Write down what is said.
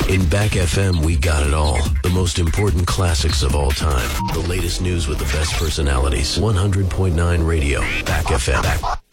In Back FM, we got it all. The most important classics of all time. The latest news with the best personalities. 100.9 Radio. Back FM.